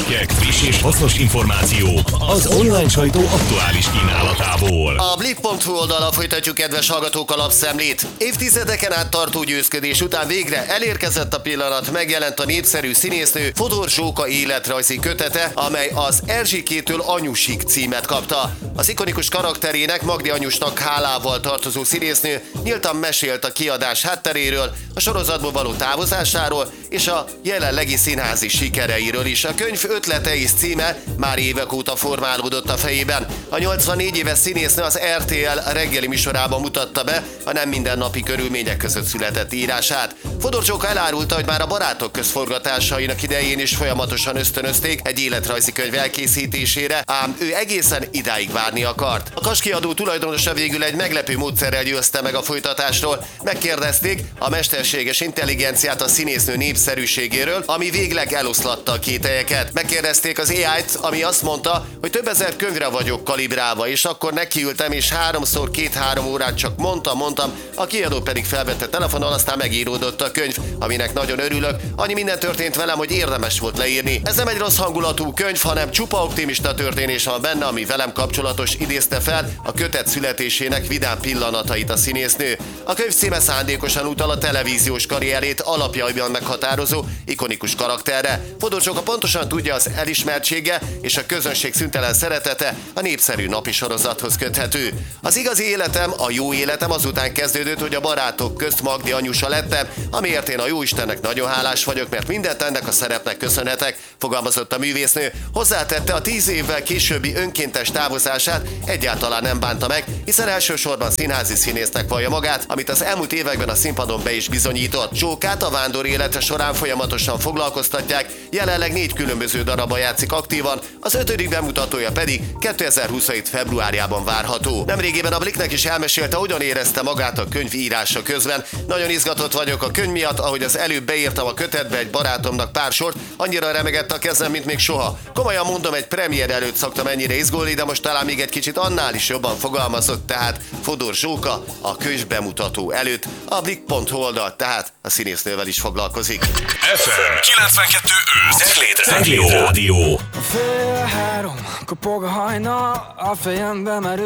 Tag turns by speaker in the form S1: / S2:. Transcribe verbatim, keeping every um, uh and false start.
S1: cikkek, friss és hasznos információk az online sajtó aktuális kínálatából.
S2: A blik pont hu oldalon folytatjuk, kedves hallgatók, a lapszemlét. Évtizedeken át tartó győzködés után végre elérkezett a pillanat, megjelent a népszerű színésznő Fodor Zsóka életrajzi kötete, amely az Erzsikétől Anyusig címet kapta. Az ikonikus karakterének, Magdi Anyusnak hálával tartozó színésznő nyíltan mesélt a kiadás hátteréről, a sorozatból való távozásáról és a jelenlegi színházi sikereiről is. A könyv ötlete és címe már évek óta formálódott a fejében. A nyolcvannégy éves színésznő az er té el reggeli műsorában mutatta be a nem mindennapi körülmények között született írását. Fodor Zsóka elárulta, hogy már a Barátok közforgatásainak idején is folyamatosan ösztönözték egy életrajzi könyv elkészítésére, ám ő egészen idáig várni akart. A Kas kiadó tulajdonosa végül egy meglepő módszerrel győzte meg a folytatásról. Megkérdezték a mesterséges intelligenciát a színésznő népszerűségéről, ami végleg eloszlatta a kételyeket. Megkérdezték az á í-t, ami azt mondta, hogy több ezer könyvre vagyok kalibrálva, és akkor nekiültem, és háromszor két-három órát csak mondtam, mondtam, a kiadó pedig felvette telefonon, aztán megíródott a könyv, aminek nagyon örülök. Annyi minden történt velem, hogy érdemes volt leírni. Ez nem egy rossz hangulatú könyv, hanem csupa optimista történés van benne, ami velem kapcsolatos, idézte fel a kötet születésének vidám pillanatait a színésznő. A könyv címe szándékosan utal a televíziós karrierét alapjaiban meghatározó ikonikus karakterre. Fodor Zsóka pontosan tudja, az elismertsége és a közönség szüntelen szeretete a népszerű napi sorozathoz köthető. Az igazi életem, a jó életem azután kezdődött, hogy a Barátok közt Magdi anyusa lettem, amiért én a jóistennek nagyon hálás vagyok, mert mindent ennek a szerepnek köszönhetek, fogalmazott a művésznő. Hozzátette, a tíz évvel későbbi önkéntes távozását egyáltalán nem bánta meg, hiszen elsősorban színházi színésznek vallja magát, amit az elmúlt években a színpadon be is bizonyított. Zsókát a vándor élete során folyamatosan foglalkoztatják, jelenleg négy különböző darabban játszik aktívan, az ötödik bemutatója pedig kétezer-huszonhét februárjában várható. Nemrégiben a Bliknek is elmesélte, hogyan érezte magát a könyv írása közben. Nagyon izgatott vagyok a könyv miatt, ahogy az előbb beírtam a kötetbe egy barátomnak pár sort, annyira remegett a kezem, mint még soha. Komolyan mondom, egy premier előtt szoktam ennyire izgulni, de most talán még egy kicsit annál is jobban fogalmazott, tehát Fodor Zsóka a könyv bemutató előtt. A blik pont hu oldal tehát a színésznővel is foglalkozik.
S1: ef em kilencvenkettő Cegléd Rádió.
S3: Fél három, kopog a hajnal, a fejembe merül